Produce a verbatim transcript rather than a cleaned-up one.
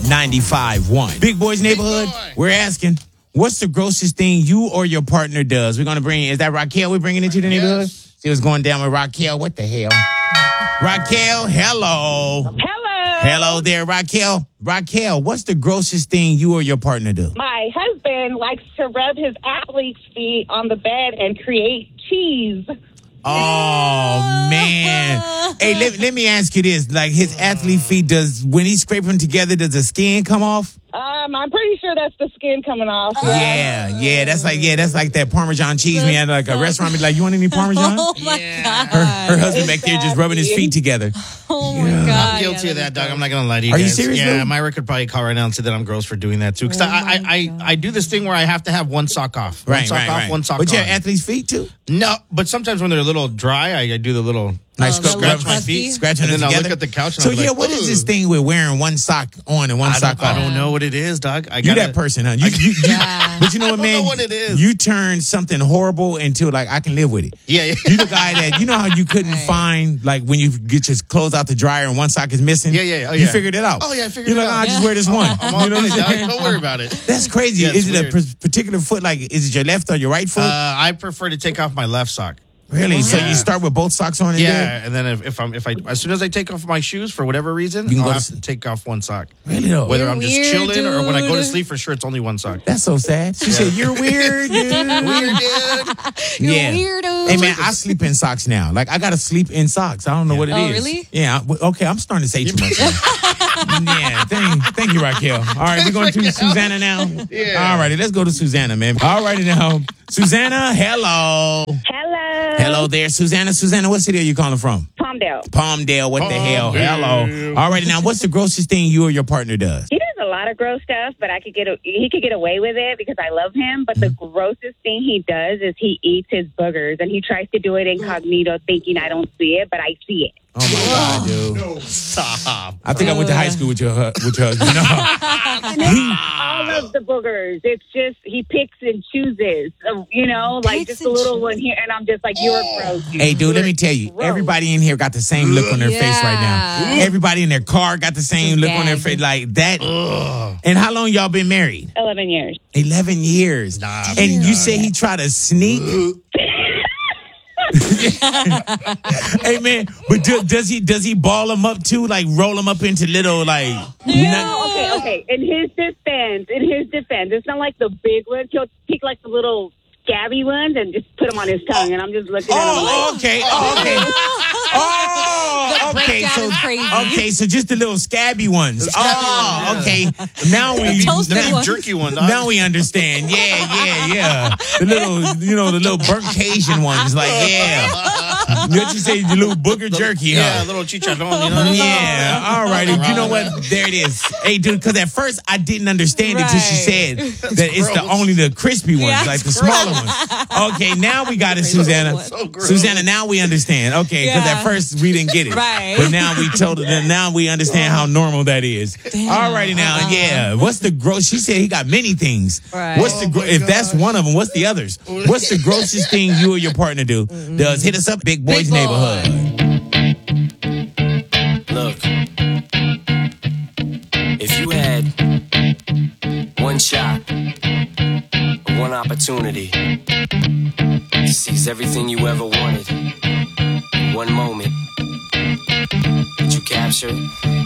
ninety-five point one. Big Boys Neighborhood, Boy. we're asking, what's the grossest thing you or your partner does? We're going to bring, is that Raquel we're bringing into the neighborhood? Yes. See what's going down with Raquel. What the hell? Raquel, hello. Hello. Hello there, Raquel. Raquel, what's the grossest thing you or your partner do? My husband likes to rub his athlete's feet on the bed and create cheese. Oh, man. Hey, let, let me ask you this. Like, his athlete feet, does, when he scrape them together, does the skin come off? Um, I'm pretty sure that's the skin coming off. Yeah, yeah, that's like, yeah, that's like that Parmesan cheese. We had like a restaurant, be like, you want any Parmesan? Oh my Yeah. Her, god. her husband back there just rubbing his feet together. Oh my Yeah. god. I'm guilty Yeah, of that, that's dog. I'm not gonna lie to you Are you guys. serious, Yeah, though? my record probably call right now and say that I'm gross for doing that too. Because Oh I, my I, I, God. I do this thing where I have to have one sock off, one Right, sock right, off, right. one sock But you on. have athlete's feet too? No, but sometimes when they're a little dry, I, I do the little Like Oh, the scratch little my crusty? feet, scratching and them then I'll together. look at the couch and So I'll be yeah, like, what is "Ugh." this thing with wearing one sock on and one I sock don't, off? I don't know what it is, dog. I You gotta, that person, huh? You, you, you, Yeah. But you know what, I don't man? know what it is. You turn something horrible into like I can live with it. Yeah, yeah. You the guy that you know how you couldn't Right. find like when you get your clothes out the dryer and one sock is missing. Yeah, yeah, oh, You yeah. figured it out. Oh, yeah, I figured You're it like, out. oh, I just wear this one. I'm all you know in what it, I'm dog. saying? Don't worry about it. That's crazy. Yeah, it's is it a weird. pr- particular foot? Like, is it your left or your right foot? Uh, I prefer to take off my left sock. really? So yeah. you start with both socks on? And Yeah, then? and then if, if I'm if I as soon as I take off my shoes for whatever reason, You can I'll go to have sleep. to take off one sock. Really though? Whether You're I'm just weird, chilling or when I go to dude. sleep, for sure it's only one sock. That's so sad. She said, "You're weird, dude." Weird, dude. You're yeah. weirdo. Hey man, I sleep in socks now. Like I gotta sleep in socks. I don't know what it is. Oh, really? Yeah. I- well, okay, I'm starting to say too much. yeah. Thank, thank you, Raquel. All right, we're going to Susanna now. Yeah. All righty, let's go to Susanna, man. All righty now, Susanna. Hello. Hello. Hello there, Susanna. Susanna, what city are you calling from? Palmdale. Palmdale. What the hell? Palmdale. Hello. All righty now, what's the grossest thing you or your partner does? He does a lot of gross stuff, but I could get a, he could get away with it because I love him. But the grossest thing he does is he eats his boogers, and he tries to do it incognito, thinking I don't see it, but I see it. Oh my God, dude. No, stop. I think I went to high school with your hu- with your husband. No. All of the boogers. It's just he picks and chooses. Uh, you know, like Picks just a and little chooses. one here, and I'm just like, you're gross. dude. Hey, dude, let me tell you, Gross. everybody in here got the same look on their face right now. Yeah. Everybody in their car got the same Just look on their gagged. face like that. And how long y'all been married? Eleven years. eleven years. Nah, and man. you say he tried to sneak? Hey, man, but do, does he does he ball them up too? Like roll them up into little like... nut- Okay, okay. In his defense, in his defense, it's not like the big ones. He'll pick like the little scabby ones and just put them on his tongue. And I'm just looking at him Oh, like, okay. Oh, okay. Oh, The okay. breakdown So, is crazy. okay, so just the little scabby ones. Oh, okay. Now we Toasted The now, big ones. jerky one, dog. now we understand. Yeah, yeah, yeah. The little, you know, the little burnt Cajun ones. Like, yeah. What you say, the little booger jerky, Yeah, huh? a little chicharron. You know? Yeah, all righty. You know what? There it is. Hey, dude, because at first I didn't understand it until she said Right. that it's the gross. only the crispy ones, Yeah, like the it's smaller ones. Okay, now we got it, Susanna. So gross. Susanna, now we understand. Okay, because Yeah. at first we didn't get it. Right. But now we told her that now we understand how normal that is. All righty now, yeah. What's the gross? She said he got many things. Right. What's the gro- if that's one of them, what's the others? What's the grossest thing you or your partner do? Does hit us up, Big Boys Big Boy. Neighborhood. Look, if you had one shot, one opportunity to seize everything you ever wanted, in one moment, did you capture it?